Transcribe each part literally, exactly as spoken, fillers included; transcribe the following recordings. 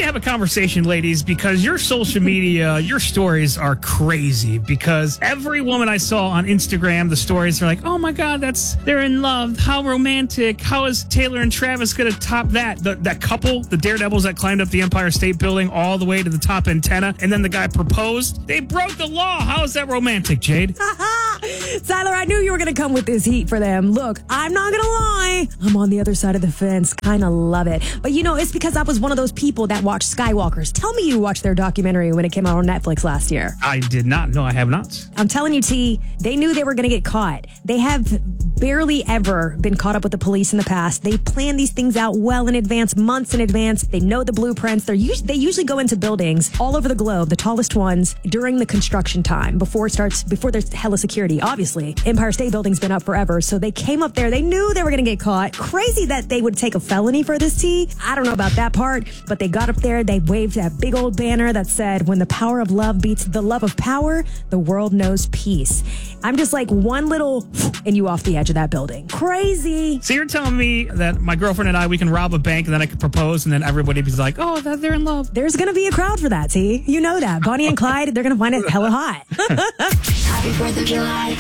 have a conversation, ladies, because your social media, your stories are crazy. Because every woman I saw on Instagram, the stories are like, oh my God, that's they're in love. How romantic. How is Taylor and Travis going to top that? The, that couple, the daredevils that climbed up the Empire State Building all the way to the top antenna, and then the guy proposed. They broke the law. How is that romantic, Jade? Tyler, I knew you were going to come with this heat for them. Look, I'm not going to lie. I'm on the other side of the fence. Kind of love it. But you know, it's because I was one of those people that watched Skywalkers. Tell me you watched their documentary when it came out on Netflix last year. I did not. No, I have not. I'm telling you, T, they knew they were going to get caught. They have barely ever been caught up with the police in the past. They plan these things out well in advance, months in advance. They know the blueprints. They're us- they usually go into buildings all over the globe, the tallest ones, during the construction time, before it starts, before there's hella security. Obviously, Empire State Building's been up forever, so they came up there. They knew they were going to get caught. Crazy that they would take a felony for this, T. I don't know about that part, but they got up there. They waved that big old banner that said, when the power of love beats the love of power, the world knows peace. I'm just like one little and you off the edge of that building. Crazy. So you're telling me that my girlfriend and I, we can rob a bank and then I could propose and then everybody be like, oh, that they're in love. There's going to be a crowd for that, T. You know that. Bonnie and Clyde, they're going to find it hella hot. Happy fourth of July.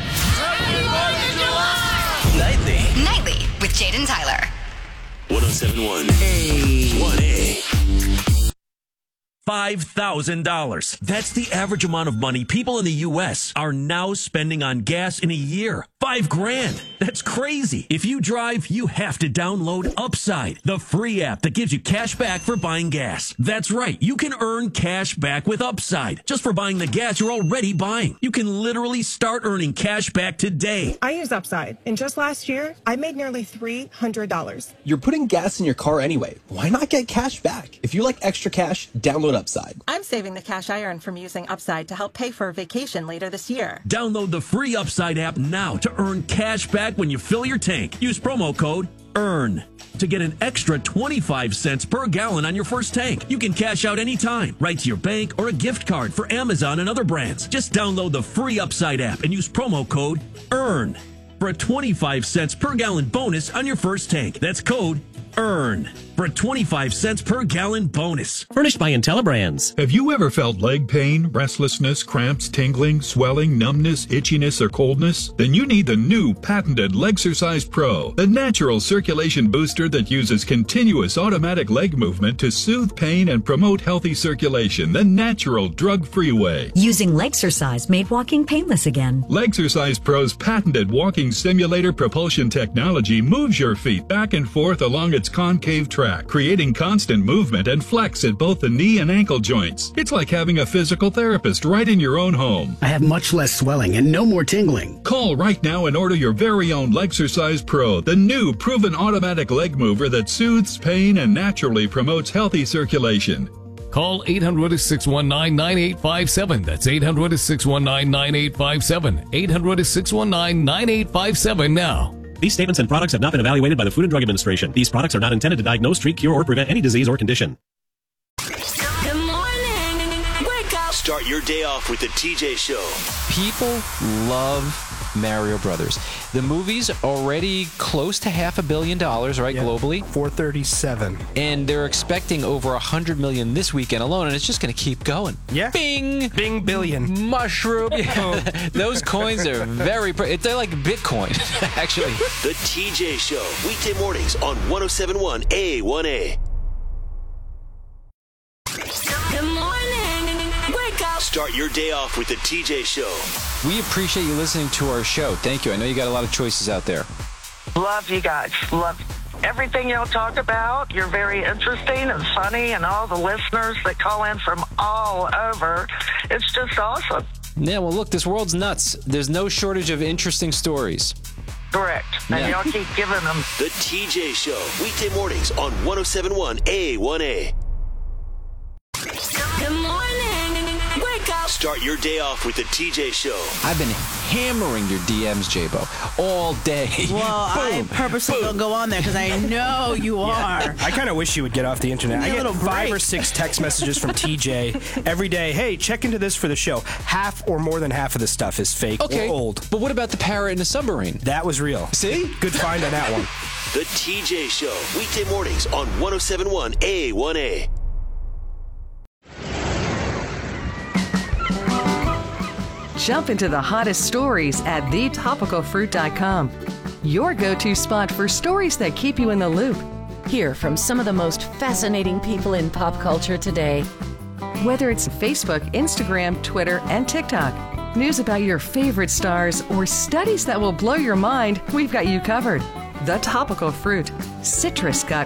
Happy fourth of July. Nightly. Nightly with Jade and Tyler. one oh seven point one A. one A. five thousand dollars. That's the average amount of money people in the U S are now spending on gas in a year. Five grand. That's crazy. If you drive, you have to download Upside, the free app that gives you cash back for buying gas. That's right. You can earn cash back with Upside just for buying the gas you're already buying. You can literally start earning cash back today. I use Upside, and just last year, I made nearly three hundred dollars. You're putting gas in your car anyway. Why not get cash back? If you like extra cash, download Upside. I'm saving the cash I earn from using Upside to help pay for a vacation later this year. Download the free Upside app now to earn cash back when you fill your tank. Use promo code EARN to get an extra twenty-five cents per gallon on your first tank. You can cash out anytime, right to your bank or a gift card for Amazon and other brands. Just download the free Upside app and use promo code EARN for a twenty-five cents per gallon bonus on your first tank. That's code EARN for a twenty-five cents per gallon bonus. Furnished by IntelliBrands. Have you ever felt leg pain, restlessness, cramps, tingling, swelling, numbness, itchiness, or coldness? Then you need the new patented Legsercise Pro, the natural circulation booster that uses continuous automatic leg movement to soothe pain and promote healthy circulation the natural drug-free way. Using Legsercise made walking painless again. Legsercise Pro's patented walking simulator propulsion technology moves your feet back and forth along its concave track, creating constant movement and flex at both the knee and ankle joints. It's like having a physical therapist right in your own home. I have much less swelling and no more tingling. Call right now and order your very own Legsercise Pro, the new proven automatic leg mover that soothes pain and naturally promotes healthy circulation. Call eight hundred, six one nine, nine eight five seven. That's eight hundred, six one nine, nine eight five seven. eight hundred, six one nine, nine eight five seven now. These statements and products have not been evaluated by the Food and Drug Administration. These products are not intended to diagnose, treat, cure, or prevent any disease or condition. Good morning. Wake up. Start your day off with the T J Show. People love Mario Brothers. The movie's already close to half a billion dollars, right, yep. globally? four thirty-seven. And they're expecting over one hundred million this weekend alone, and it's just going to keep going. Yeah. Bing! Bing billion. Mushroom. Those coins are very... Pre- they're like Bitcoin, actually. The T J Show. Weekday mornings on one oh seven point one A one A. Good morning. Wake up. Start your day off with the T J Show. We appreciate you listening to our show. Thank you. I know you got a lot of choices out there. Love you guys. Love everything y'all talk about. You're very interesting and funny, and all the listeners that call in from all over. It's just awesome. Yeah, well, look, this world's nuts. There's no shortage of interesting stories. Correct. And yeah. y'all keep giving them. The T J Show. Weekday mornings on one oh seven point one A one A. Good morning. Wake up. Start your day off with the T J Show. I've been hammering your D Ms, J-Bo, all day. Well, Boom. I purposely don't go on there because I know you are. Yeah. I kind of wish you would get off the internet. I get five or six text messages from T J every day. Hey, check into this for the show. Half or more than half of this stuff is fake okay. or old. But what about the parrot in the submarine? That was real. See? Good find on that one. The T J Show. Weekday mornings on one oh seven point one A one A. Jump into the hottest stories at the topical fruit dot com. Your go-to spot for stories that keep you in the loop. Hear from some of the most fascinating people in pop culture today. Whether it's Facebook, Instagram, Twitter, and TikTok, news about your favorite stars, or studies that will blow your mind, we've got you covered. The Topical Fruit. Citrus got